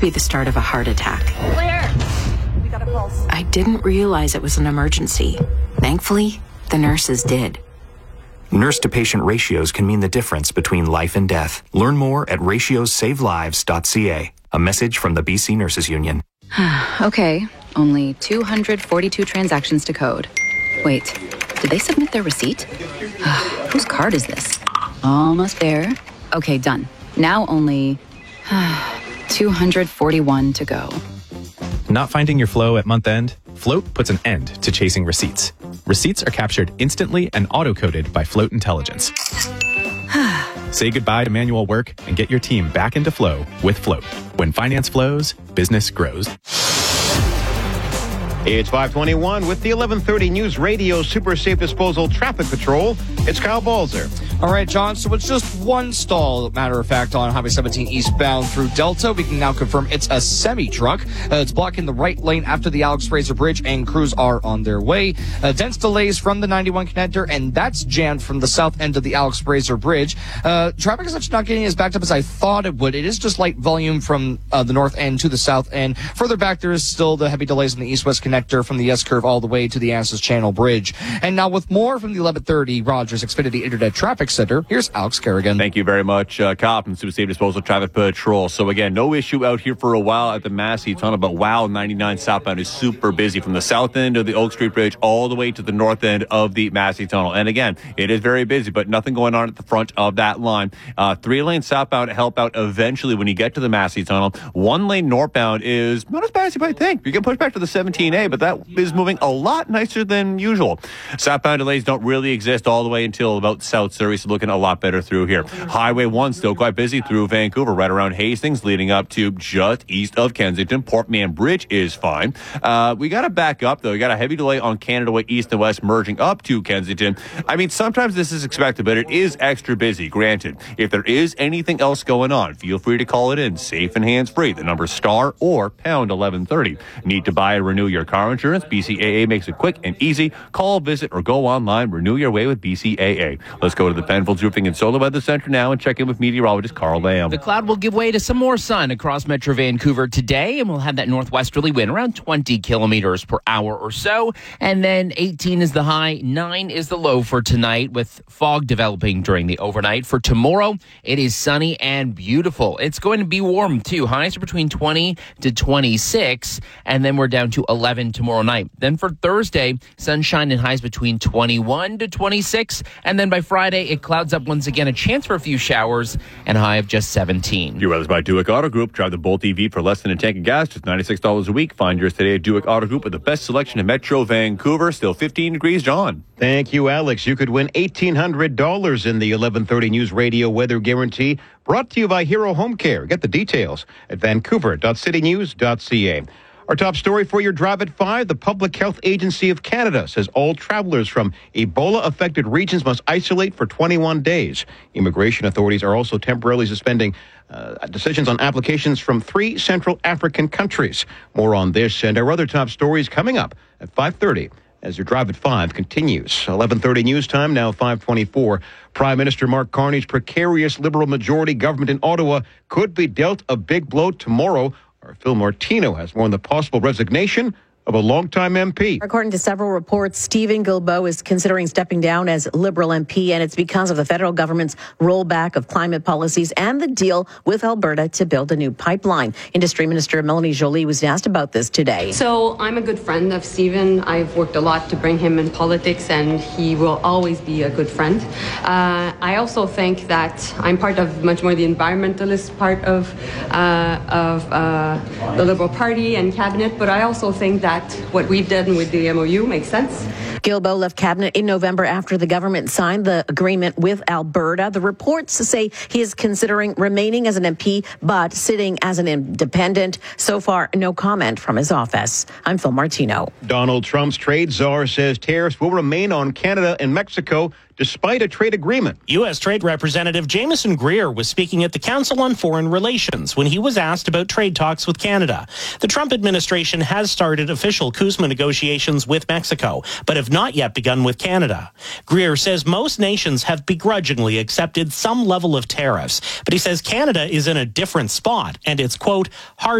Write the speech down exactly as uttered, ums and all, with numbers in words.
be the start of a heart attack. Clear. We got a pulse. I didn't realize it was an emergency. Thankfully, the nurses did. Nurse-to-patient ratios can mean the difference between life and death. Learn more at ratios save lives dot c a. A message from the B C Nurses Union. Okay, only two hundred forty-two transactions to code. Wait, did they submit their receipt? Whose card is this? Almost there. Okay, done. Now only two hundred forty-one to go. Not finding your flow at month end? Float puts an end to chasing receipts. Receipts are captured instantly and auto-coded by Float Intelligence. Say goodbye to manual work and get your team back into flow with Float. When finance flows, business grows. It's five twenty-one with the eleven thirty News Radio Super Safe Disposal Traffic Patrol. It's Kyle Balzer. All right, John, so it's just one stall, matter of fact, on Highway seventeen eastbound through Delta. We can now confirm it's a semi-truck. Uh, it's blocking the right lane after the Alex Fraser Bridge, and crews are on their way. Uh, dense delays from the ninety-one connector, and that's jammed from the south end of the Alex Fraser Bridge. Uh, traffic is actually not getting as backed up as I thought it would. It is just light volume from uh, the north end to the south end. Further back, there is still the heavy delays in the east-west connector from the S-curve all the way to the Annacis Channel Bridge. And now with more from the eleven thirty Rogers Xfinity Internet Traffic Center, here's Alex Kerrigan. Thank you very much, uh, Kyle from Super Safe Disposal Traffic Patrol. So again, no issue out here for a while at the Massey Tunnel, but wow, ninety-nine southbound is super busy from the south end of the Oak Street Bridge all the way to the north end of the Massey Tunnel. And again, it is very busy, but nothing going on at the front of that line. Uh, three lane southbound help out eventually when you get to the Massey Tunnel. One lane northbound is not as bad as you might think. You can push back to the seventeen A, but that is moving a lot nicer than usual. Southbound delays don't really exist all the way until about South Surrey, so looking a lot better through here. Highway one still quite busy through Vancouver, right around Hastings, leading up to just east of Kensington. Port Mann Bridge is fine. Uh, we got to back up, though. We got a heavy delay on Canada Way east and west, merging up to Kensington. I mean, sometimes this is expected, but it is extra busy, granted. If there is anything else going on, feel free to call it in, safe and hands-free. The number star or pound eleven thirty. Need to buy and renew your car insurance? B C A A makes it quick and easy. Call, visit, or go online. Renew your way with B C A A. Let's go to the Penfolds Roofing and Solar Weather Center now and check in with meteorologist Carl Lamb. The cloud will give way to some more sun across Metro Vancouver today, and we'll have that northwesterly wind around twenty kilometers per hour or so. And then eighteen is the high, nine is the low for tonight, with fog developing during the overnight. For tomorrow, it is sunny and beautiful. It's going to be warm, too. Highs are between twenty to twenty-six, and then we're down to eleven tomorrow night. Then for Thursday, sunshine and highs between twenty-one to twenty-six, and then by Friday, it clouds up once again, a chance for a few showers, and a high of just seventeen. Your weather's by Duick Auto Group. Drive the Bolt E V for less than a tank of gas, just ninety-six dollars a week. Find yours today at Duick Auto Group with the best selection in Metro Vancouver. Still fifteen degrees, John. Thank you, Alex. You could win eighteen hundred dollars in the eleven thirty News Radio Weather Guarantee, brought to you by Hero Home Care. Get the details at vancouver dot city news dot c a. Our top story for your drive at five, the Public Health Agency of Canada says all travelers from Ebola-affected regions must isolate for twenty-one days. Immigration authorities are also temporarily suspending uh, decisions on applications from three Central African countries. More on this and our other top stories coming up at five thirty as your drive at five continues. eleven thirty news time, now five twenty-four. Prime Minister Mark Carney's precarious Liberal majority government in Ottawa could be dealt a big blow tomorrow. Our Phil Martino has more on the possible resignation of a longtime M P. According to several reports, Stephen Guilbeault is considering stepping down as Liberal M P, and it's because of the federal government's rollback of climate policies and the deal with Alberta to build a new pipeline. Industry Minister Melanie Joly was asked about this today. So I'm a good friend of Stephen. I've worked a lot to bring him in politics, and he will always be a good friend. Uh, I also think that I'm part of much more the environmentalist part of, uh, of uh, the Liberal Party and cabinet, but I also think that what we've done with the M O U makes sense. Guilbeault left cabinet in November after the government signed the agreement with Alberta. The reports say he is considering remaining as an M P, but sitting as an independent. So far, no comment from his office. I'm Phil Martino. Donald Trump's trade czar says tariffs will remain on Canada and Mexico despite a trade agreement. U S. Trade Representative Jameson Greer was speaking at the Council on Foreign Relations when he was asked about trade talks with Canada. The Trump administration has started official CUSMA negotiations with Mexico, but have not yet begun with Canada. Greer says most nations have begrudgingly accepted some level of tariffs, but he says Canada is in a different spot, and it's, quote, hard